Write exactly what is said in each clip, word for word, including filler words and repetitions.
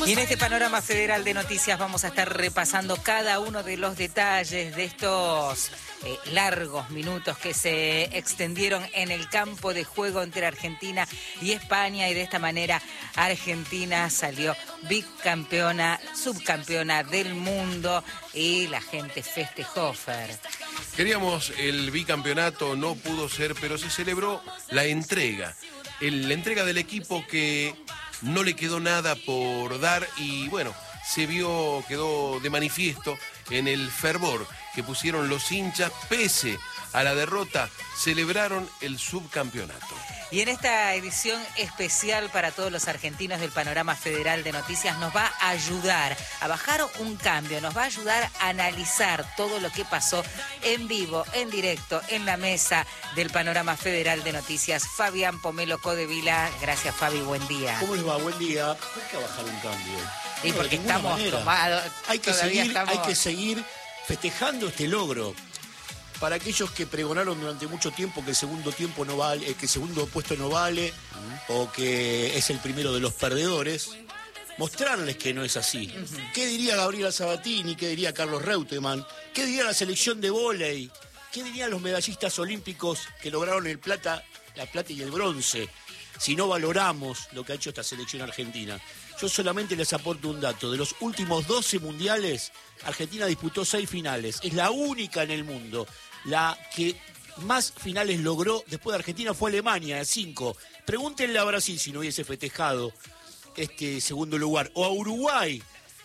Y en este panorama federal de noticias vamos a estar repasando cada uno de los detalles de estos eh, largos minutos que se extendieron en el campo de juego entre Argentina y España, y de esta manera Argentina salió bicampeona, subcampeona del mundo, y la gente festejó, Fer. Queríamos el bicampeonato, no pudo ser, pero se celebró la entrega. El, la entrega del equipo que no le quedó nada por dar y bueno, se vio, quedó de manifiesto en el fervor que pusieron los hinchas, pese a la derrota, celebraron el subcampeonato. Y en esta edición especial para todos los argentinos del panorama federal de noticias nos va a ayudar a bajar un cambio, nos va a ayudar a analizar todo lo que pasó en vivo, en directo, en la mesa del panorama federal de noticias. Fabián Pomelo Codevila. Gracias, Fabi, buen día. ¿Cómo les va? Buen día. ¿Por qué bajar un cambio? Y no, porque estamos manera. tomados. Hay que seguir, estamos... hay que seguir festejando este logro. Para aquellos que pregonaron durante mucho tiempo que el segundo tiempo no vale, que el segundo puesto no vale, uh-huh. o que es el primero de los perdedores, mostrarles que no es así. Uh-huh. ¿Qué diría Gabriela Sabatini? ¿Qué diría Carlos Reutemann? ¿Qué diría la selección de vóley? ¿Qué dirían los medallistas olímpicos que lograron el plata, la plata y el bronce? Si no valoramos lo que ha hecho esta selección argentina. Yo solamente les aporto un dato. De los últimos doce mundiales, Argentina disputó seis finales. Es la única en el mundo. La que más finales logró después de Argentina fue Alemania, cinco. Pregúntenle a Brasil si no hubiese festejado este segundo lugar. O a Uruguay,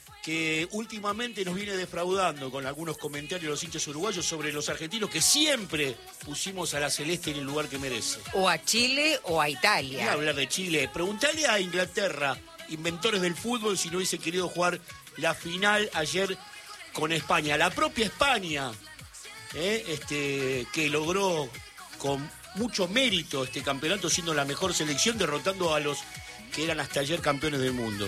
que últimamente nos viene defraudando con algunos comentarios de los hinchas uruguayos sobre los argentinos, que siempre pusimos a la celeste en el lugar que merece. O a Chile o a Italia. Voy a hablar de Chile. Preguntale a Inglaterra, inventores del fútbol, si no hubiese querido jugar la final ayer con España. La propia España, eh, este, que logró con mucho mérito este campeonato, siendo la mejor selección, derrotando a los que eran hasta ayer campeones del mundo.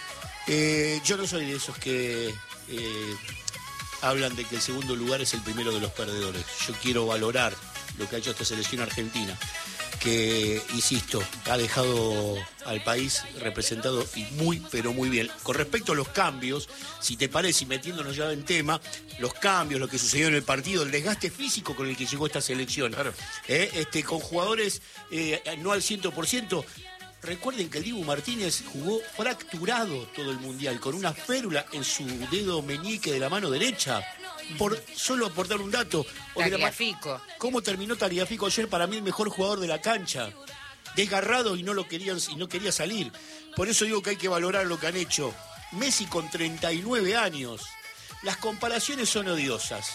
Eh, yo no soy de esos que eh, hablan de que el segundo lugar es el primero de los perdedores. Yo quiero valorar lo que ha hecho esta selección argentina, que, insisto, ha dejado al país representado y muy, pero muy bien. Con respecto a los cambios, si te parece, y metiéndonos ya en tema, los cambios, lo que sucedió en el partido, el desgaste físico con el que llegó esta selección, claro. eh, este, con jugadores eh, no al cien por ciento. Recuerden que el Dibu Martínez jugó fracturado todo el Mundial, con una férula en su dedo meñique de la mano derecha. Por solo aportar un dato. Tagliafico. ¿Cómo terminó Tagliafico ayer? Para mí el mejor jugador de la cancha. Desgarrado y no lo querían, y no quería salir. Por eso digo que hay que valorar lo que han hecho. Messi con treinta y nueve años. Las comparaciones son odiosas.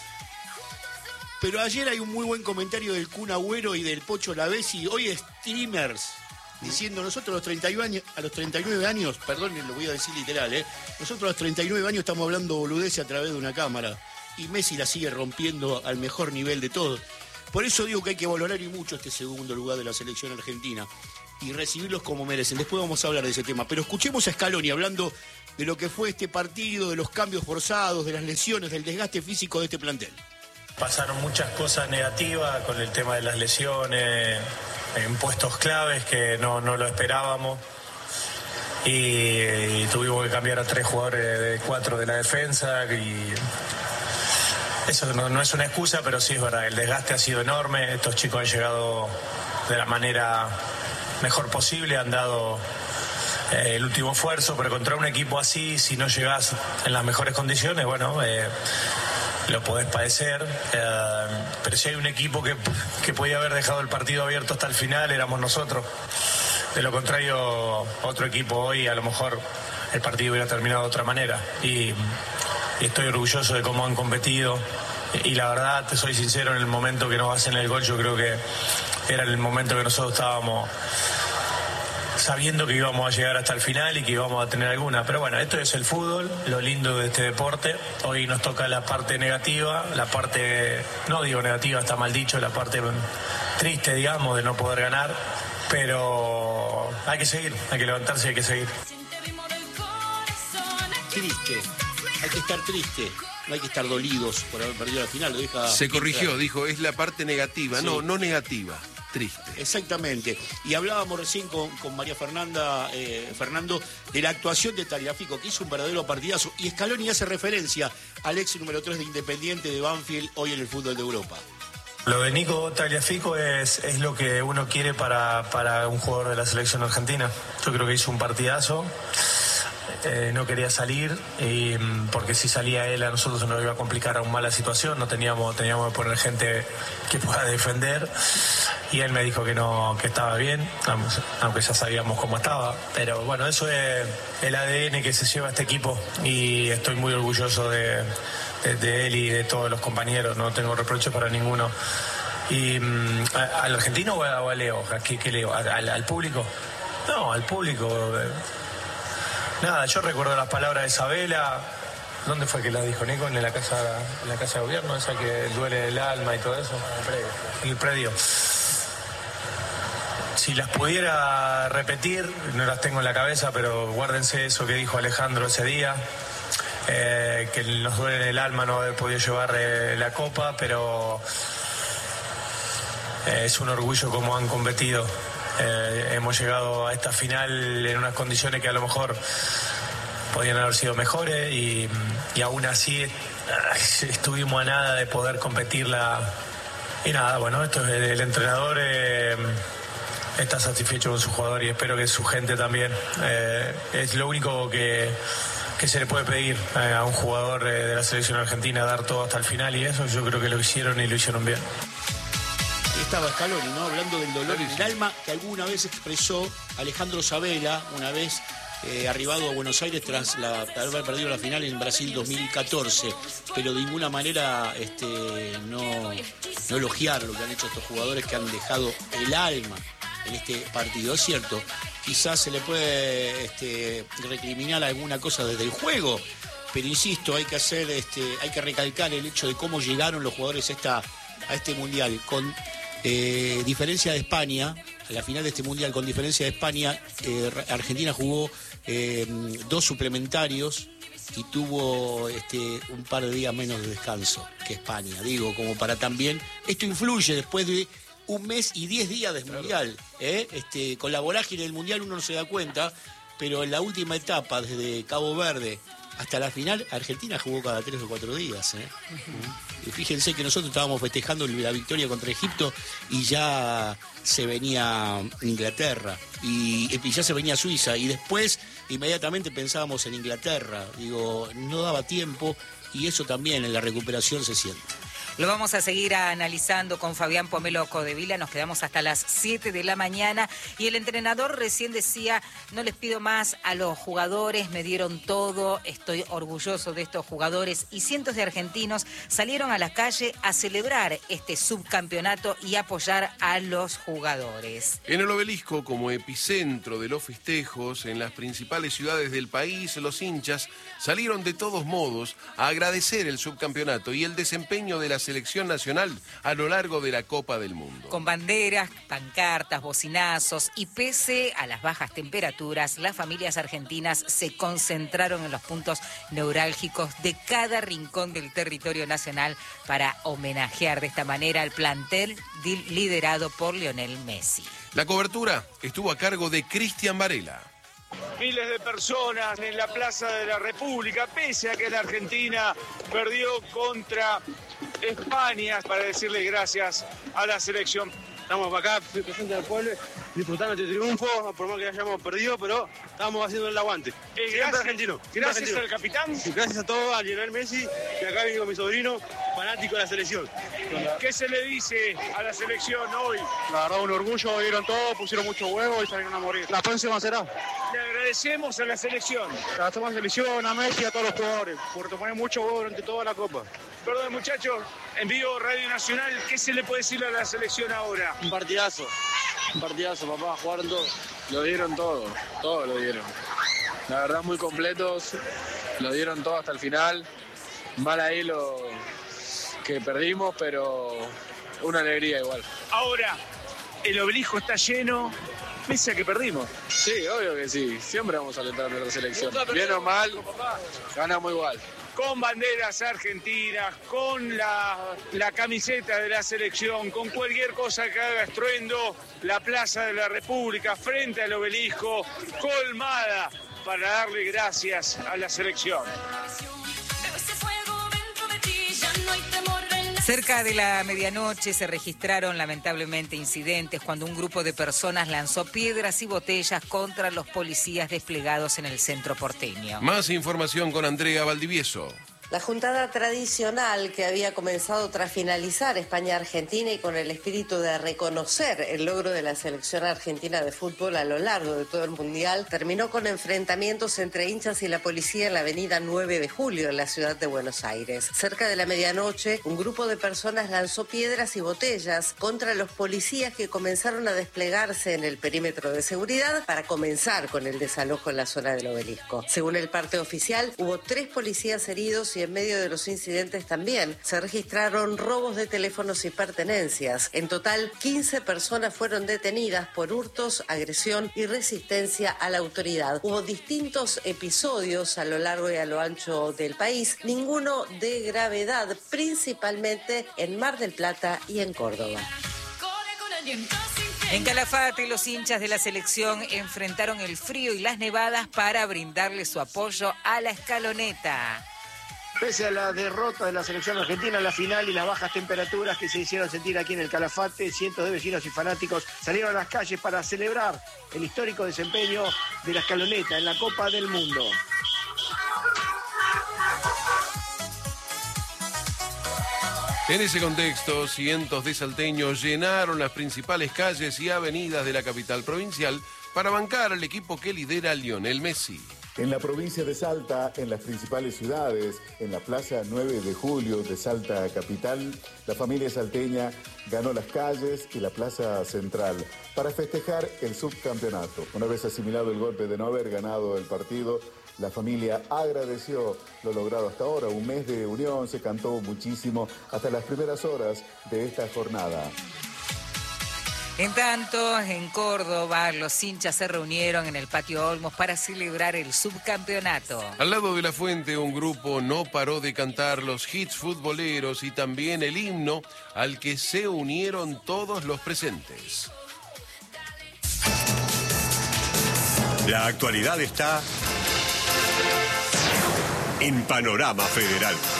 Pero ayer hay un muy buen comentario del Kun Agüero y del Pocho Lavezzi. Hoy streamers diciendo, nosotros a los treinta y nueve años, a los treinta y nueve años, perdón, lo voy a decir literal, ¿eh? Nosotros a los treinta y nueve años estamos hablando boludeces a través de una cámara. Y Messi la sigue rompiendo al mejor nivel de todos. Por eso digo que hay que valorar y mucho este segundo lugar de la selección argentina y recibirlos como merecen. Después vamos a hablar de ese tema. Pero escuchemos a Scaloni hablando de lo que fue este partido, de los cambios forzados, de las lesiones, del desgaste físico de este plantel. Pasaron muchas cosas negativas con el tema de las lesiones, en puestos claves que no, no lo esperábamos. Y, y tuvimos que cambiar a tres jugadores de cuatro de la defensa y eso no, no es una excusa, pero sí es verdad, el desgaste ha sido enorme. Estos chicos han llegado de la manera mejor posible, han dado eh, el último esfuerzo, pero contra un equipo así, si no llegás en las mejores condiciones, bueno, eh, lo podés padecer. Eh, pero si hay un equipo que, que podía haber dejado el partido abierto hasta el final, éramos nosotros. De lo contrario, otro equipo hoy, a lo mejor el partido hubiera terminado de otra manera. Y... Y estoy orgulloso de cómo han competido. Y la verdad, te soy sincero, en el momento que nos hacen el gol, yo creo que era el momento que nosotros estábamos sabiendo que íbamos a llegar hasta el final y que íbamos a tener alguna. Pero bueno, esto es el fútbol, lo lindo de este deporte. Hoy nos toca la parte negativa, la parte, no digo negativa, está mal dicho, la parte triste, digamos, de no poder ganar. Pero hay que seguir, hay que levantarse y hay que seguir. Triste. Hay que estar triste, no hay que estar dolidos por haber perdido la final. Lo deja Se corrigió, claro. Dijo, es la parte negativa. Sí. No, no negativa, triste. Exactamente. Y hablábamos recién con, con María Fernanda, eh, Fernando, de la actuación de Tagliafico, que hizo un verdadero partidazo. Y Scaloni hace referencia al ex número tres de Independiente de Banfield, hoy en el fútbol de Europa. Lo de Nico Tagliafico es, es lo que uno quiere para, para un jugador de la selección argentina. Yo creo que hizo un partidazo. Eh, no quería salir y, porque si salía él a nosotros nos iba a complicar aún más la situación, no teníamos, teníamos que poner gente que pueda defender y él me dijo que no, que estaba bien, aunque ya sabíamos cómo estaba, pero bueno, eso es el A D N que se lleva este equipo y estoy muy orgulloso de, de, de él y de todos los compañeros, no tengo reproches para ninguno. Y ¿a, ¿al argentino o a, o a Leo? ¿A qué, qué Leo? ¿Al, al público? No, al público. Nada, yo recuerdo las palabras de Isabela. ¿Dónde fue que las dijo Nico? En la casa, en la casa de gobierno, esa que duele el alma y todo eso. En el predio. En el predio. Si las pudiera repetir, no las tengo en la cabeza, pero guárdense eso que dijo Alejandro ese día. Eh, que nos duele el alma no haber podido llevar eh, la copa, pero eh, es un orgullo cómo han competido. Eh, hemos llegado a esta final en unas condiciones que a lo mejor podían haber sido mejores y, y aún así eh, estuvimos a nada de poder competirla. Y nada, bueno, esto es el, el entrenador eh, está satisfecho con su jugador y espero que su gente también. Eh, es lo único que, que se le puede pedir eh, a un jugador eh, de la selección argentina, dar todo hasta el final, y eso yo creo que lo hicieron y lo hicieron bien. Estaba Scaloni, ¿no? Hablando del dolor en el alma que alguna vez expresó Alejandro Sabela, una vez eh, arribado a Buenos Aires tras la, haber perdido la final en Brasil dos mil catorce, pero de ninguna manera este, no, no elogiar lo que han hecho estos jugadores que han dejado el alma en este partido. Es cierto, quizás se le puede este, recriminar alguna cosa desde el juego, pero insisto, hay que hacer, este, hay que recalcar el hecho de cómo llegaron los jugadores a, esta, a este mundial. Con eh, diferencia de España, a la final de este mundial, con diferencia de España, eh, Argentina jugó eh, dos suplementarios y tuvo este, un par de días menos de descanso que España. Digo, como para también, esto influye después de un mes y diez días de mundial. ¿eh? Este, con la vorágine del mundial uno no se da cuenta, pero en la última etapa, desde Cabo Verde hasta la final, Argentina jugó cada tres o cuatro días. ¿eh? Uh-huh. Y fíjense que nosotros estábamos festejando la victoria contra Egipto y ya se venía Inglaterra y, y ya se venía Suiza y después inmediatamente pensábamos en Inglaterra. Digo, no daba tiempo y eso también en la recuperación se siente. Lo vamos a seguir analizando con Fabián Pomelo Codevila. Nos quedamos hasta las siete de la mañana. Y el entrenador recién decía, no les pido más a los jugadores, me dieron todo, estoy orgulloso de estos jugadores. Y cientos de argentinos salieron a la calle a celebrar este subcampeonato y apoyar a los jugadores. En el Obelisco, como epicentro de los festejos, en las principales ciudades del país, los hinchas salieron de todos modos a agradecer el subcampeonato y el desempeño de las selección nacional a lo largo de la Copa del Mundo. Con banderas, pancartas, bocinazos y pese a las bajas temperaturas, las familias argentinas se concentraron en los puntos neurálgicos de cada rincón del territorio nacional para homenajear de esta manera al plantel liderado por Lionel Messi. La cobertura estuvo a cargo de Cristian Varela. Miles de personas en la Plaza de la República, pese a que la Argentina perdió contra España, para decirle gracias a la selección. Estamos acá presentes al pueblo, disfrutando este triunfo, por más que hayamos perdido, pero estamos haciendo el aguante. Eh, gracias, argentino. Gracias argentino. Al capitán. Gracias a todos, a Lionel Messi, y acá vengo con mi sobrino, fanático de la selección. ¿Qué se le dice a la selección hoy? La verdad, un orgullo, dieron todo, pusieron mucho huevo y salieron a morir. La próxima será. Le agradecemos a la selección. Agradecemos a la selección, a Messi y a todos los jugadores, por tomar mucho huevo durante toda la Copa. Perdón, muchachos, en vivo Radio Nacional, ¿qué se le puede decir a la selección ahora? Un partidazo, un partidazo, papá, jugaron todo. Lo dieron todo, todo lo dieron. La verdad, muy completos, lo dieron todo hasta el final. Mal ahí lo que perdimos, pero una alegría igual. Ahora, el Obelisco está lleno, pese a que perdimos. Sí, obvio que sí, siempre vamos a alentar a nuestra selección. Bien o mal, ganamos igual. con banderas argentinas, con la, la camiseta de la selección, con cualquier cosa que haga estruendo, la Plaza de la República, frente al obelisco, colmada para darle gracias a la selección. Cerca de la medianoche se registraron lamentablemente incidentes cuando un grupo de personas lanzó piedras y botellas contra los policías desplegados en el centro porteño. Más información con Andrea Valdivieso. La juntada tradicional que había comenzado tras finalizar España-Argentina y con el espíritu de reconocer el logro de la selección argentina de fútbol a lo largo de todo el Mundial terminó con enfrentamientos entre hinchas y la policía en la avenida nueve de julio en la ciudad de Buenos Aires. Cerca de la medianoche, un grupo de personas lanzó piedras y botellas contra los policías que comenzaron a desplegarse en el perímetro de seguridad para comenzar con el desalojo en la zona del obelisco. Según el parte oficial, hubo tres policías heridos y en medio de los incidentes también se registraron robos de teléfonos y pertenencias. En total, quince personas fueron detenidas por hurtos, agresión y resistencia a la autoridad. Hubo distintos episodios a lo largo y a lo ancho del país, ninguno de gravedad, principalmente en Mar del Plata y en Córdoba. En Calafate, los hinchas de la selección enfrentaron el frío y las nevadas para brindarle su apoyo a la escaloneta. Pese a la derrota de la selección argentina en la final y las bajas temperaturas que se hicieron sentir aquí en el Calafate, cientos de vecinos y fanáticos salieron a las calles para celebrar el histórico desempeño de la escaloneta en la Copa del Mundo. En ese contexto, cientos de salteños llenaron las principales calles y avenidas de la capital provincial para bancar al equipo que lidera Lionel Messi. En la provincia de Salta, en las principales ciudades, en la Plaza nueve de julio de Salta capital, la familia salteña ganó las calles y la plaza central para festejar el subcampeonato. Una vez asimilado el golpe de no haber ganado el partido, la familia agradeció lo logrado hasta ahora. Un mes de unión, se cantó muchísimo hasta las primeras horas de esta jornada. En tanto, en Córdoba, los hinchas se reunieron en el Patio Olmos para celebrar el subcampeonato. Al lado de la fuente, un grupo no paró de cantar los hits futboleros y también el himno al que se unieron todos los presentes. La actualidad está en Panorama Federal.